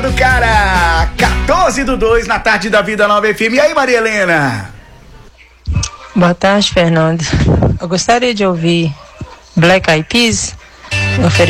Do cara, 14/2 na tarde da Vida Nova FM. E aí, Maria Helena? Boa tarde, Fernando. Eu gostaria de ouvir Black Eyed Peas,